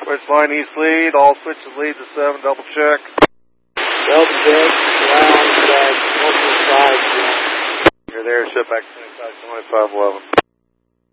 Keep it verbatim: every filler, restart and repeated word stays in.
Switch line east lead, all switches lead to seven, double check. Double check, ground, uh, one five. You're there, ship back twenty-five, twenty-five, eleven.